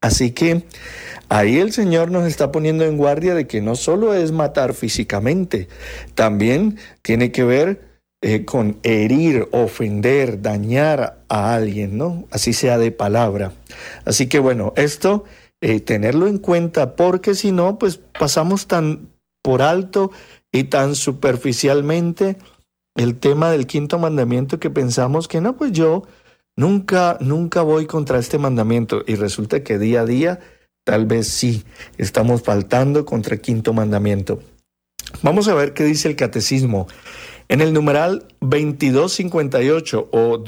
Así que ahí el Señor nos está poniendo en guardia de que no solo es matar físicamente, también tiene que ver con herir, ofender, dañar a alguien, ¿no? Así sea de palabra. Así que bueno, esto tenerlo en cuenta, porque si no, pues pasamos tan por alto y tan superficialmente el tema del quinto mandamiento que pensamos que no, pues yo nunca voy contra este mandamiento, y resulta que día a día tal vez sí estamos faltando contra el quinto mandamiento. Vamos a ver qué dice el catecismo. En el numeral 2258 o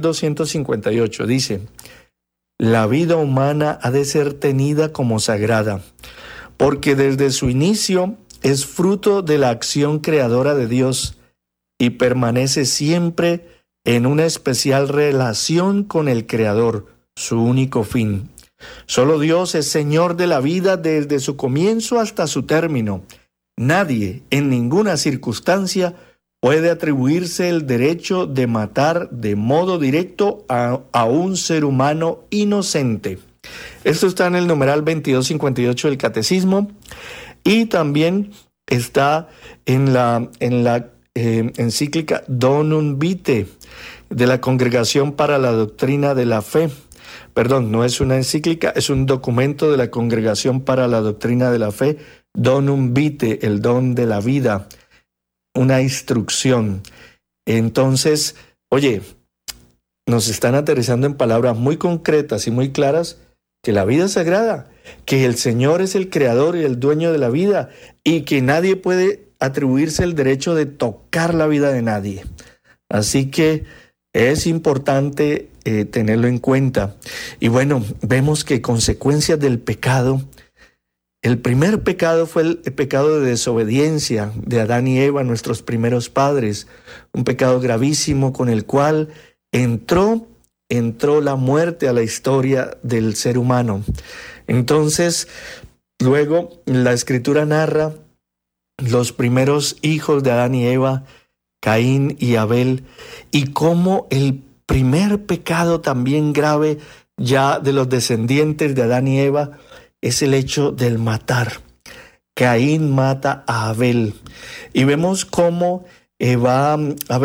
2258 dice: la vida humana ha de ser tenida como sagrada, porque desde su inicio es fruto de la acción creadora de Dios y permanece siempre en una especial relación con el Creador, su único fin. Solo Dios es Señor de la vida desde su comienzo hasta su término. Nadie, en ninguna circunstancia, puede atribuirse el derecho de matar de modo directo a un ser humano inocente. Esto está en el numeral 2258 del Catecismo, y también está en la encíclica Donum Vitae de la Congregación para la Doctrina de la Fe. Perdón, no es una encíclica, es un documento de la Congregación para la Doctrina de la Fe, Donum Vitae, el don de la vida, una instrucción. Entonces, oye, nos están aterrizando en palabras muy concretas y muy claras que la vida es sagrada, que el Señor es el creador y el dueño de la vida, y que nadie puede atribuirse el derecho de tocar la vida de nadie. Así que es importante tenerlo en cuenta. Y bueno, vemos que consecuencias del pecado, el primer pecado fue el pecado de desobediencia de Adán y Eva, nuestros primeros padres, un pecado gravísimo con el cual entró la muerte a la historia del ser humano. Entonces, luego la Escritura narra los primeros hijos de Adán y Eva, Caín y Abel, y cómo el primer pecado también grave ya de los descendientes de Adán y Eva es el hecho del matar. Caín mata a Abel, y vemos cómo va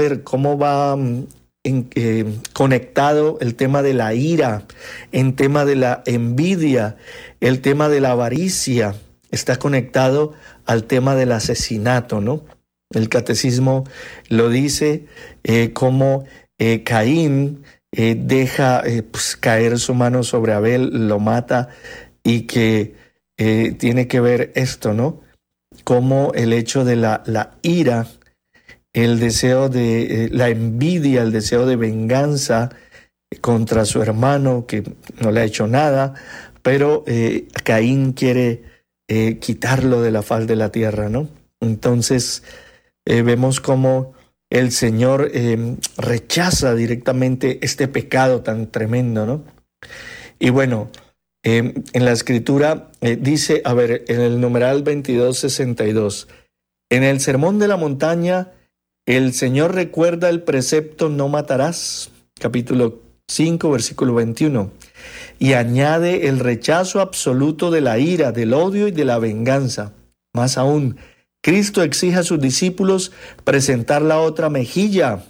conectado el tema de la ira, el tema de la envidia, el tema de la avaricia, está conectado al tema del asesinato, ¿no? El catecismo lo dice, cómo Caín deja caer su mano sobre Abel, lo mata, y que tiene que ver esto, ¿no? Como el hecho de la ira, el deseo de la envidia, el deseo de venganza contra su hermano que no le ha hecho nada, pero Caín quiere quitarlo de la faz de la tierra, ¿no? Entonces vemos cómo el Señor rechaza directamente este pecado tan tremendo, ¿no? Y bueno, en la Escritura dice, en el numeral 2262, en el Sermón de la Montaña, el Señor recuerda el precepto no matarás, capítulo 5, versículo 21, y añade el rechazo absoluto de la ira, del odio y de la venganza. Más aún, Cristo exige a sus discípulos presentar la otra mejilla.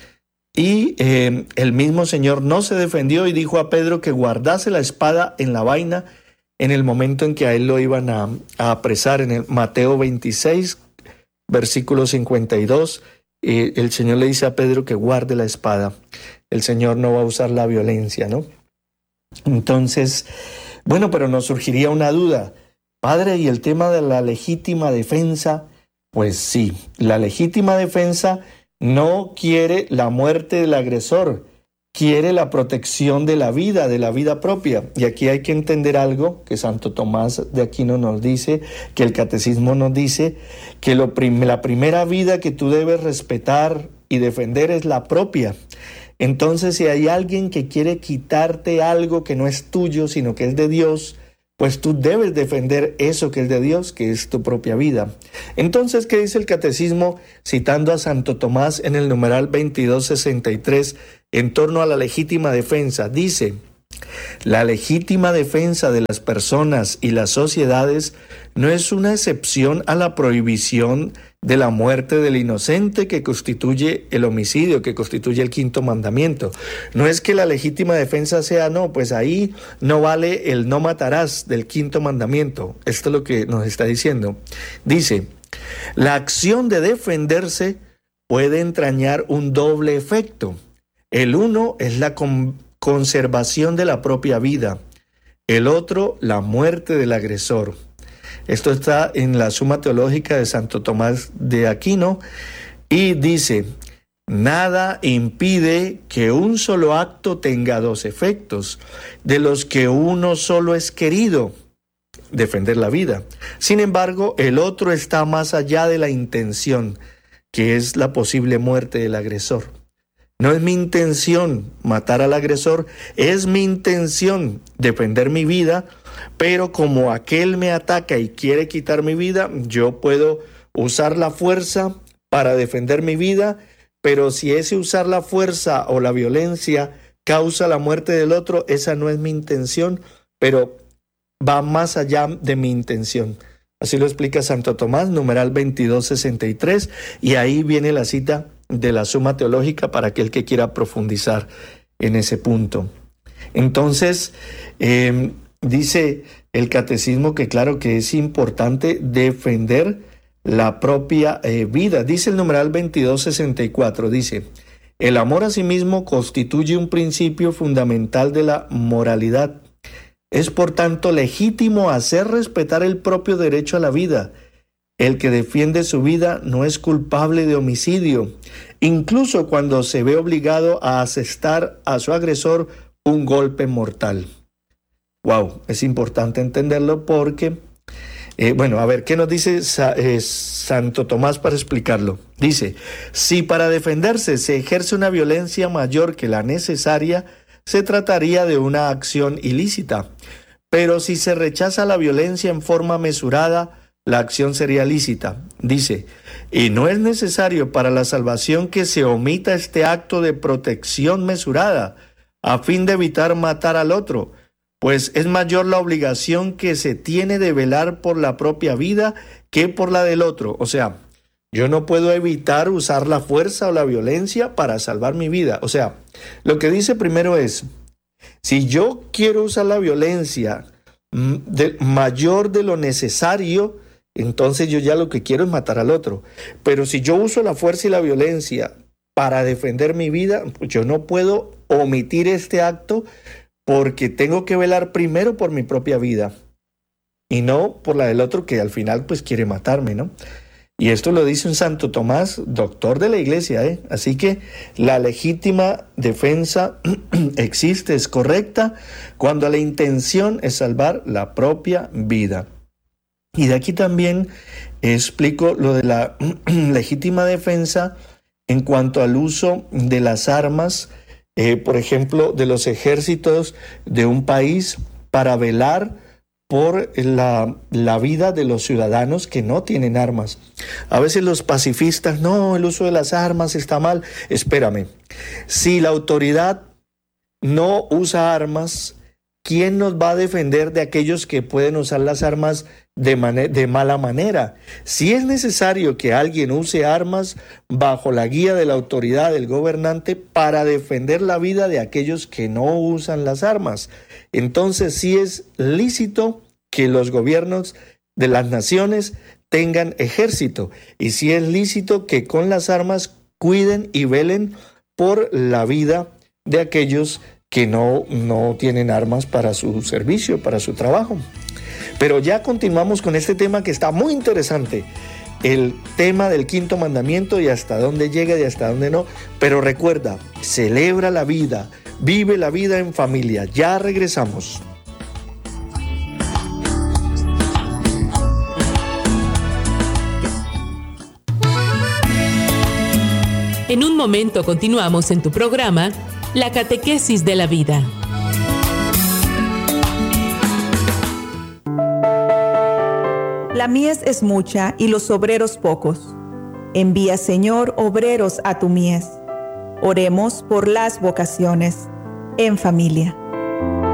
Y el mismo Señor no se defendió y dijo a Pedro que guardase la espada en la vaina en el momento en que a él lo iban a apresar. En el Mateo 26, versículo 52, el Señor le dice a Pedro que guarde la espada. El Señor no va a usar la violencia, ¿no? Entonces, bueno, pero nos surgiría una duda. Padre, ¿y el tema de la legítima defensa? Pues sí, la legítima defensa no quiere la muerte del agresor, quiere la protección de la vida propia. Y aquí hay que entender algo que Santo Tomás de Aquino nos dice, que el Catecismo nos dice, que la primera vida que tú debes respetar y defender es la propia. Entonces, si hay alguien que quiere quitarte algo que no es tuyo, sino que es de Dios, pues tú debes defender eso que es de Dios, que es tu propia vida. Entonces, ¿qué dice el Catecismo citando a Santo Tomás en el numeral 2263 en torno a la legítima defensa? Dice, La legítima defensa de las personas y las sociedades no es una excepción a la prohibición de la muerte del inocente que constituye el homicidio, que constituye el quinto mandamiento. No es que la legítima defensa sea, no, pues ahí no vale el no matarás del quinto mandamiento. Esto es lo que nos está diciendo. Dice, la acción de defenderse puede entrañar un doble efecto. El uno es la conservación de la propia vida. El otro, la muerte del agresor. Esto está en la Suma Teológica de Santo Tomás de Aquino y dice, nada impide que un solo acto tenga dos efectos, de los que uno solo es querido, defender la vida. Sin embargo, el otro está más allá de la intención, que es la posible muerte del agresor. No es mi intención matar al agresor, es mi intención defender mi vida, pero como aquel me ataca y quiere quitar mi vida, yo puedo usar la fuerza para defender mi vida, pero si ese usar la fuerza o la violencia causa la muerte del otro, esa no es mi intención, pero va más allá de mi intención. Así lo explica Santo Tomás, numeral 2263, y ahí viene la cita de la Suma Teológica para aquel que quiera profundizar en ese punto. Entonces, dice el catecismo que claro que es importante defender la propia vida. Dice el numeral 2264, dice, el amor a sí mismo constituye un principio fundamental de la moralidad. Es por tanto legítimo hacer respetar el propio derecho a la vida. El que defiende su vida no es culpable de homicidio, incluso cuando se ve obligado a asestar a su agresor un golpe mortal. Wow, es importante entenderlo porque, a ver, ¿qué nos dice Santo Tomás para explicarlo? Dice, si para defenderse se ejerce una violencia mayor que la necesaria, se trataría de una acción ilícita. Pero si se rechaza la violencia en forma mesurada, la acción sería lícita. Dice, y no es necesario para la salvación que se omita este acto de protección mesurada, a fin de evitar matar al otro, pues es mayor la obligación que se tiene de velar por la propia vida que por la del otro. O sea, yo no puedo evitar usar la fuerza o la violencia para salvar mi vida. O sea, lo que dice primero es, si yo quiero usar la violencia mayor de lo necesario, entonces yo ya lo que quiero es matar al otro. Pero si yo uso la fuerza y la violencia para defender mi vida, pues yo no puedo omitir este acto porque tengo que velar primero por mi propia vida y no por la del otro que al final pues quiere matarme, ¿no? Y esto lo dice un Santo Tomás, doctor de la Iglesia, ¿eh? Así que la legítima defensa existe, es correcta, cuando la intención es salvar la propia vida. Y de aquí también explico lo de la legítima defensa en cuanto al uso de las armas, por ejemplo, de los ejércitos de un país para velar por la vida de los ciudadanos que no tienen armas. A veces los pacifistas, no, el uso de las armas está mal. Espérame, si la autoridad no usa armas, ¿quién nos va a defender de aquellos que pueden usar las armas de mala manera? Si es necesario que alguien use armas bajo la guía de la autoridad del gobernante para defender la vida de aquellos que no usan las armas. Entonces sí es lícito que los gobiernos de las naciones tengan ejército y sí es lícito que con las armas cuiden y velen por la vida de aquellos que no tienen armas para su servicio, para su trabajo. Pero ya continuamos con este tema que está muy interesante, el tema del quinto mandamiento y hasta dónde llega y hasta dónde no. Pero recuerda, celebra la vida, vive la vida en familia. Ya regresamos. En un momento continuamos en tu programa, La Catequesis de la Vida. La mies es mucha y los obreros pocos. Envía, Señor, obreros a tu mies. Oremos por las vocaciones en familia.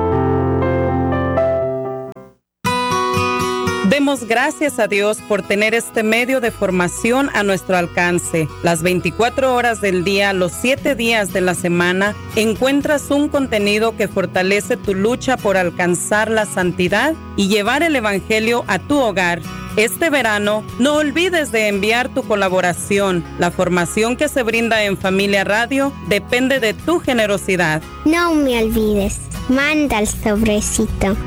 Demos gracias a Dios por tener este medio de formación a nuestro alcance. Las 24 horas del día, los 7 días de la semana, encuentras un contenido que fortalece tu lucha por alcanzar la santidad y llevar el Evangelio a tu hogar. Este verano, no olvides de enviar tu colaboración. La formación que se brinda en Familia Radio depende de tu generosidad. No me olvides, manda el sobrecito.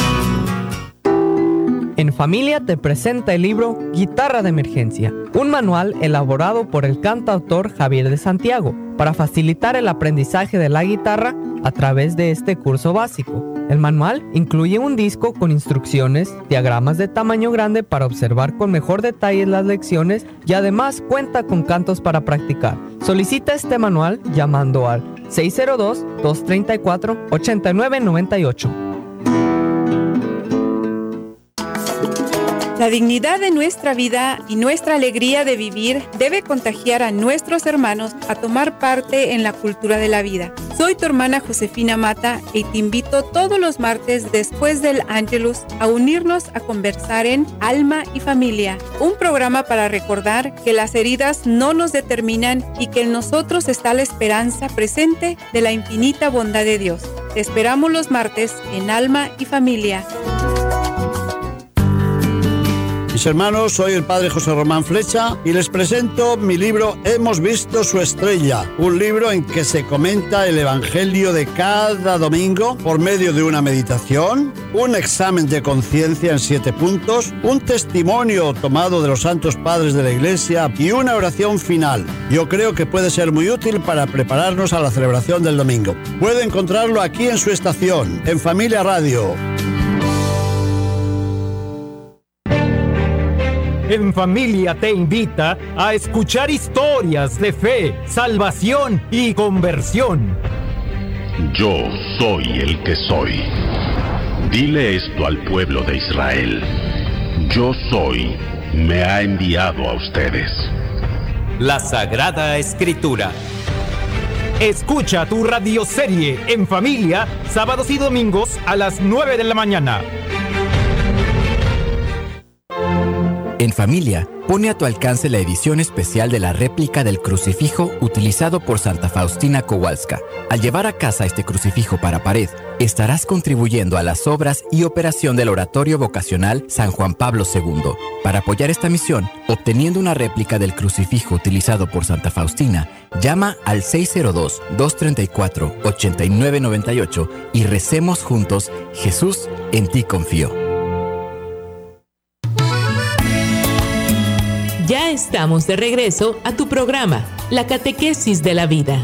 En Familia te presenta el libro Guitarra de Emergencia, un manual elaborado por el cantautor Javier de Santiago para facilitar el aprendizaje de la guitarra a través de este curso básico. El manual incluye un disco con instrucciones, diagramas de tamaño grande para observar con mejor detalle las lecciones y además cuenta con cantos para practicar. Solicita este manual llamando al 602-234-8998. La dignidad de nuestra vida y nuestra alegría de vivir debe contagiar a nuestros hermanos a tomar parte en la cultura de la vida. Soy tu hermana Josefina Mata y te invito todos los martes después del Ángelus a unirnos a conversar en Alma y Familia, un programa para recordar que las heridas no nos determinan y que en nosotros está la esperanza presente de la infinita bondad de Dios. Te esperamos los martes en Alma y Familia. Mis hermanos, soy el padre José Román Flecha y les presento mi libro Hemos visto su estrella, un libro en que se comenta el Evangelio de cada domingo por medio de una meditación, un examen de conciencia en 7 puntos, un testimonio tomado de los santos padres de la Iglesia y una oración final. Yo creo que puede ser muy útil para prepararnos a la celebración del domingo. Puede encontrarlo aquí en su estación, en Familia Radio. En Familia te invita a escuchar historias de fe, salvación y conversión. Yo soy el que soy. Dile esto al pueblo de Israel. Yo soy, me ha enviado a ustedes. La Sagrada Escritura. Escucha tu radioserie En Familia, sábados y domingos a las 9 de la mañana. En Familia, pone a tu alcance la edición especial de la réplica del crucifijo utilizado por Santa Faustina Kowalska. Al llevar a casa este crucifijo para pared, estarás contribuyendo a las obras y operación del Oratorio Vocacional San Juan Pablo II. Para apoyar esta misión, obteniendo una réplica del crucifijo utilizado por Santa Faustina, llama al 602-234-8998 y recemos juntos: Jesús, en ti confío. Ya estamos de regreso a tu programa, La Catequesis de la Vida.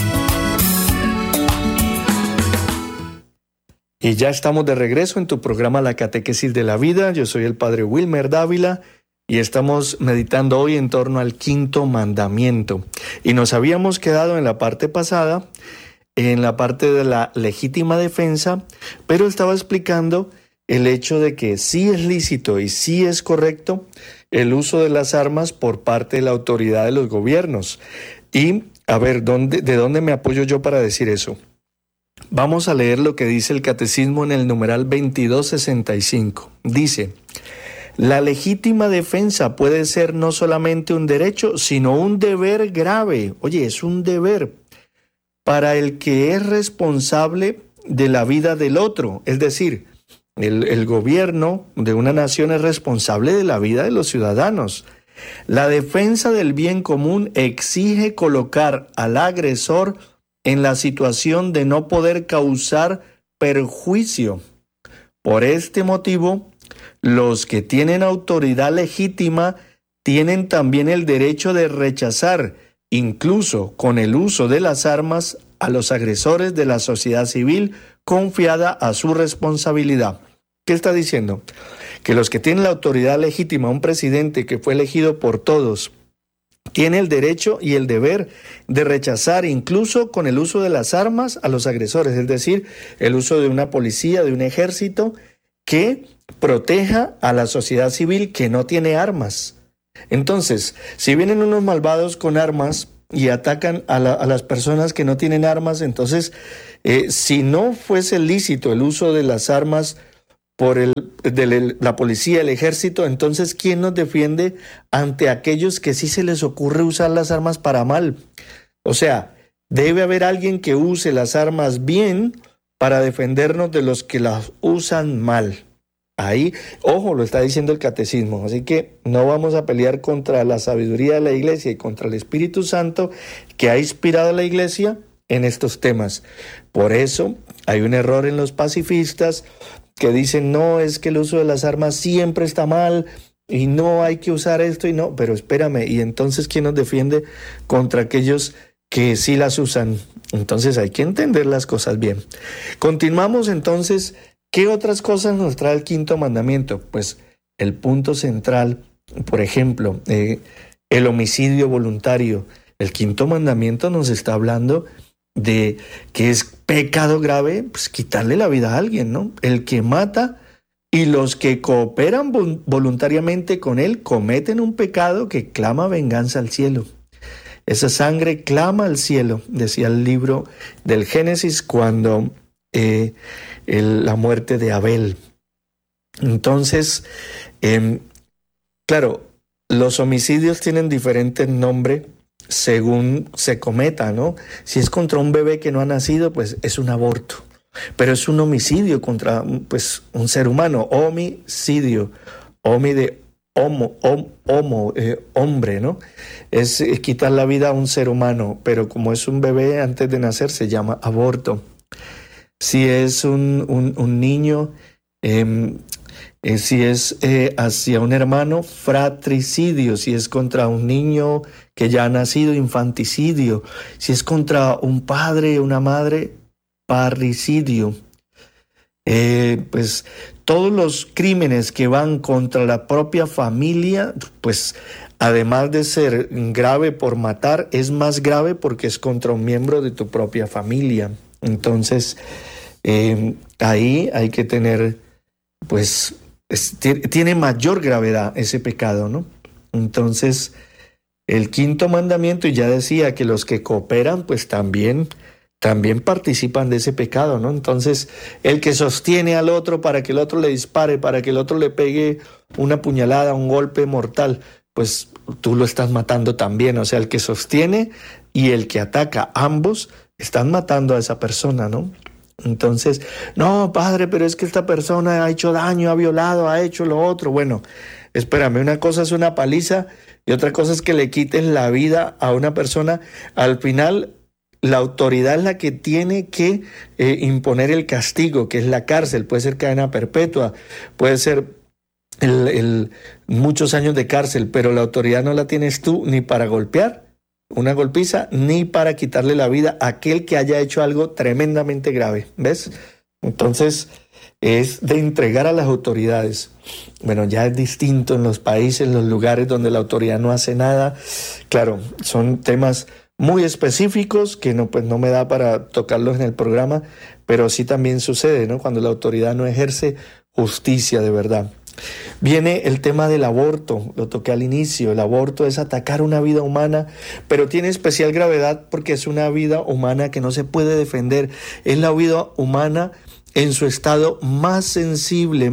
Y ya estamos de regreso en tu programa La Catequesis de la Vida. Yo soy el Padre Wilmer Dávila y estamos meditando hoy en torno al 5.º mandamiento. Y nos habíamos quedado en la parte pasada, en la parte de la legítima defensa, pero estaba explicando el hecho de que sí es lícito y sí es correcto el uso de las armas por parte de la autoridad de los gobiernos. Y, a ver, ¿de dónde me apoyo yo para decir eso? Vamos a leer lo que dice el Catecismo en el numeral 2265. Dice: la legítima defensa puede ser no solamente un derecho, sino un deber grave. Oye, es un deber para el que es responsable de la vida del otro. Es decir, el gobierno de una nación es responsable de la vida de los ciudadanos. La defensa del bien común exige colocar al agresor en la situación de no poder causar perjuicio. Por este motivo, los que tienen autoridad legítima tienen también el derecho de rechazar, incluso con el uso de las armas, a los agresores de la sociedad civil confiada a su responsabilidad. ¿Qué está diciendo? Que los que tienen la autoridad legítima, un presidente que fue elegido por todos, tiene el derecho y el deber de rechazar, incluso con el uso de las armas, a los agresores, es decir, el uso de una policía, de un ejército que proteja a la sociedad civil que no tiene armas. Entonces, si vienen unos malvados con armas y atacan a las personas que no tienen armas, entonces, si no fuese lícito el uso de las armas por la policía, el ejército, entonces ¿quién nos defiende ante aquellos que sí se les ocurre usar las armas para mal? O sea, debe haber alguien que use las armas bien para defendernos de los que las usan mal. Ahí, ojo, lo está diciendo el catecismo, así que no vamos a pelear contra la sabiduría de la iglesia y contra el Espíritu Santo que ha inspirado a la iglesia en estos temas. Por eso hay un error en los pacifistas que dicen, no, es que el uso de las armas siempre está mal y no hay que usar esto y no, pero espérame, y entonces ¿quién nos defiende contra aquellos que sí las usan? Entonces hay que entender las cosas bien. Continuamos entonces. ¿Qué otras cosas nos trae el quinto mandamiento? Pues el punto central, por ejemplo, el homicidio voluntario. El quinto mandamiento nos está hablando de que es pecado grave, pues quitarle la vida a alguien, ¿no? El que mata y los que cooperan voluntariamente con él cometen un pecado que clama venganza al cielo. Esa sangre clama al cielo, decía el libro del Génesis cuando la muerte de Abel. Entonces, claro, los homicidios tienen diferentes nombres según se cometa, ¿no? Si es contra un bebé que no ha nacido, pues es un aborto. Pero es un homicidio contra pues, un ser humano. Homicidio. Hombre, ¿no? Es quitar la vida a un ser humano, pero como es un bebé antes de nacer se llama aborto. Si es un niño, si es hacia un hermano, fratricidio. Si es contra un niño que ya ha nacido, infanticidio. Si es contra un padre, una madre, parricidio. Pues todos los crímenes que van contra la propia familia, pues además de ser grave por matar, es más grave porque es contra un miembro de tu propia familia. Entonces, ahí hay que tener, pues, tiene mayor gravedad ese pecado, ¿no? Entonces, el quinto mandamiento, y ya decía que los que cooperan, pues también participan de ese pecado, ¿no? Entonces, el que sostiene al otro para que el otro le dispare, para que el otro le pegue una puñalada, un golpe mortal, pues tú lo estás matando también. O sea, el que sostiene y el que ataca, ambos están matando a esa persona, ¿no? Entonces, no, padre, pero es que esta persona ha hecho daño, ha violado, ha hecho lo otro. Bueno, espérame, una cosa es una paliza y otra cosa es que le quiten la vida a una persona. Al final, la autoridad es la que tiene que imponer el castigo, que es la cárcel. Puede ser cadena perpetua, puede ser muchos años de cárcel, pero la autoridad no la tienes tú ni para golpear una golpiza, ni para quitarle la vida a aquel que haya hecho algo tremendamente grave, ¿ves? Entonces, es de entregar a las autoridades. Bueno, ya es distinto en los países, en los lugares donde la autoridad no hace nada. Claro, son temas muy específicos que no me da para tocarlos en el programa, pero sí también sucede, ¿no? Cuando la autoridad no ejerce justicia de verdad. Viene el tema del aborto, lo toqué al inicio. El aborto es atacar una vida humana, pero tiene especial gravedad porque es una vida humana que no se puede defender. Es la vida humana en su estado más sensible,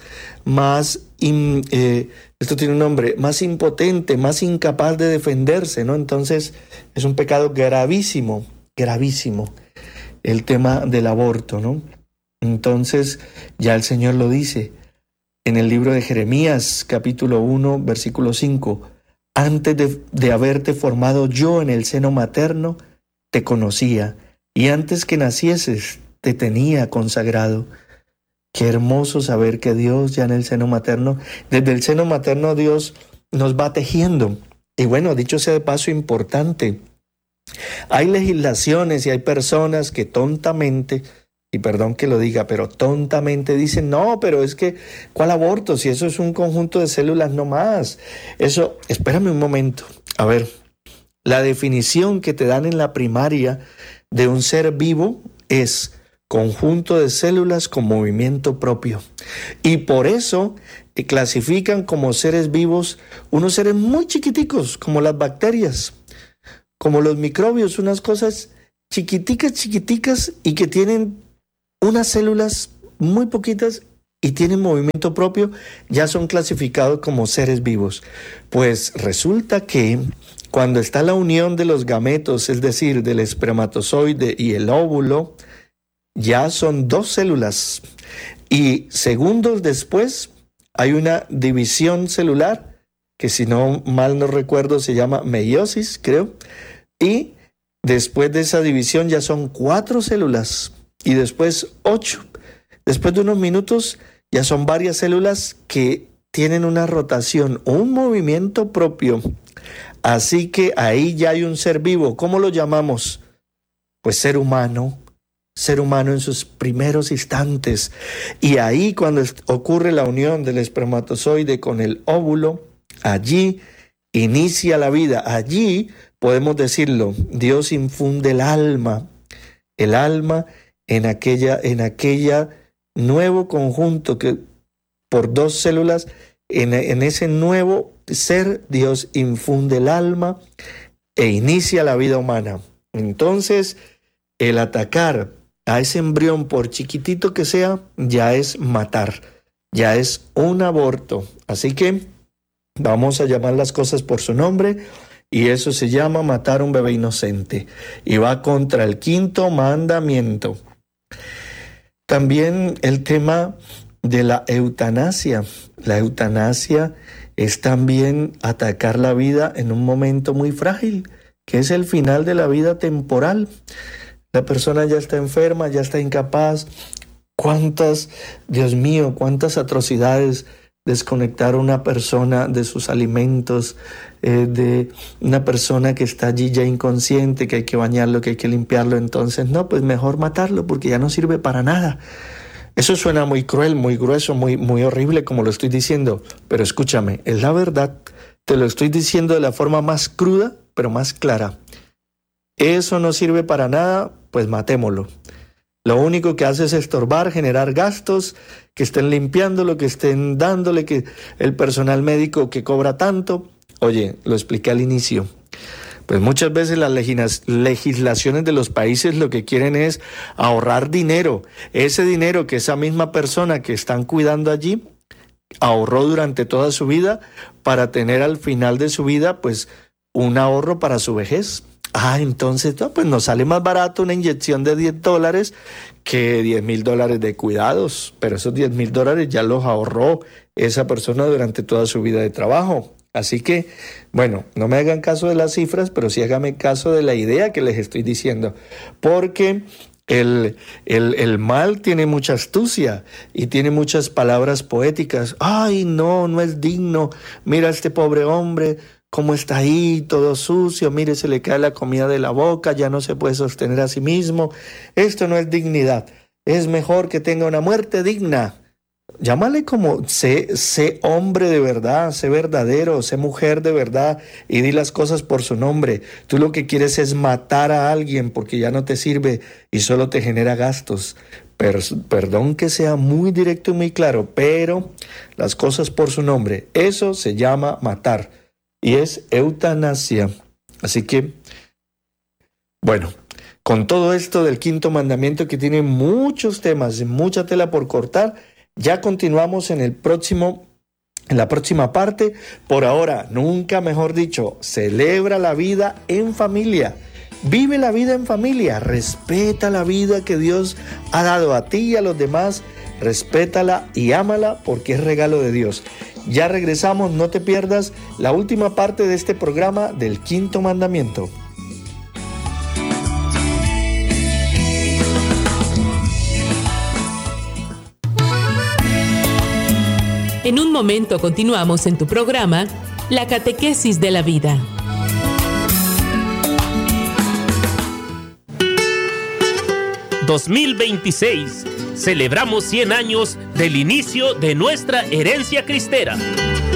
esto tiene un nombre, más impotente, más incapaz de defenderse, ¿no? Entonces es un pecado gravísimo, gravísimo, el tema del aborto, ¿no? Entonces ya el Señor lo dice en el libro de Jeremías, capítulo 1, versículo 5. Antes de haberte formado yo en el seno materno, te conocía, y antes que nacieses, te tenía consagrado. Qué hermoso saber que Dios ya en el seno materno, desde el seno materno Dios nos va tejiendo. Y bueno, dicho sea de paso, importante, hay legislaciones y hay personas que tontamente, y perdón que lo diga, pero tontamente dicen, no, pero es que, ¿cuál aborto? Si eso es un conjunto de células nomás. Eso, espérame un momento. A ver, la definición que te dan en la primaria de un ser vivo es conjunto de células con movimiento propio. Y por eso clasifican como seres vivos unos seres muy chiquiticos, como las bacterias, como los microbios, unas cosas chiquiticas y que tienen unas células muy poquitas y tienen movimiento propio, ya son clasificados como seres vivos. Pues resulta que cuando está la unión de los gametos, es decir, del espermatozoide y el óvulo, ya son 2 células. Y segundos después hay una división celular, que si no mal no recuerdo se llama meiosis, creo. Y después de esa división ya son 4 células y después 8. Después de unos minutos ya son varias células que tienen una rotación, un movimiento propio. Así que ahí ya hay un ser vivo. ¿Cómo lo llamamos? Pues ser humano en sus primeros instantes. Y ahí cuando ocurre la unión del espermatozoide con el óvulo, allí inicia la vida. Allí podemos decirlo, Dios infunde el alma en aquella nuevo conjunto que por 2 células, en ese nuevo ser, Dios infunde el alma e inicia la vida humana. Entonces, el atacar a ese embrión, por chiquitito que sea, ya es matar, ya es un aborto. Así que vamos a llamar las cosas por su nombre, y eso se llama matar a un bebé inocente, y va contra el 5º mandamiento. También el tema de la eutanasia. La eutanasia es también atacar la vida en un momento muy frágil, que es el final de la vida temporal. La persona ya está enferma, ya está incapaz. Dios mío, cuántas atrocidades desconectar a una persona de sus alimentos, de una persona que está allí ya inconsciente, que hay que bañarlo, que hay que limpiarlo. Entonces, no, pues mejor matarlo porque ya no sirve para nada. Eso suena muy cruel, muy grueso, muy horrible como lo estoy diciendo, pero escúchame, es la verdad. Te lo estoy diciendo de la forma más cruda, pero más clara. Eso no sirve para nada, pues matémoslo. Lo único que hace es estorbar, generar gastos, que estén limpiándolo, que estén dándole, que el personal médico que cobra tanto. Oye, lo expliqué al inicio. Pues muchas veces las legislaciones de los países lo que quieren es ahorrar dinero. Ese dinero que esa misma persona que están cuidando allí ahorró durante toda su vida para tener al final de su vida pues un ahorro para su vejez. Entonces pues nos sale más barato una inyección de $10 que $10,000 de cuidados, pero esos $10,000 ya los ahorró esa persona durante toda su vida de trabajo. Así que, bueno, no me hagan caso de las cifras, pero sí háganme caso de la idea que les estoy diciendo, porque el mal tiene mucha astucia y tiene muchas palabras poéticas. Ay, no es digno, mira a este pobre hombre, cómo está ahí, todo sucio, mire, se le cae la comida de la boca, ya no se puede sostener a sí mismo. Esto no es dignidad, es mejor que tenga una muerte digna. Llámale como, sé hombre de verdad, sé verdadero, sé mujer de verdad y di las cosas por su nombre. Tú lo que quieres es matar a alguien porque ya no te sirve y solo te genera gastos. Perdón que sea muy directo y muy claro, pero las cosas por su nombre, eso se llama matar y es eutanasia. Así que, bueno, con todo esto del 5º mandamiento que tiene muchos temas y mucha tela por cortar, ya continuamos en la próxima parte. Por ahora, nunca mejor dicho, celebra la vida en familia. Vive la vida en familia. Respeta la vida que Dios ha dado a ti y a los demás. Respétala y ámala porque es regalo de Dios. Ya regresamos, no te pierdas la última parte de este programa del 5º mandamiento. En un momento continuamos en tu programa, La Catequesis de la Vida. ...2026... celebramos 100 años del inicio de nuestra herencia cristera.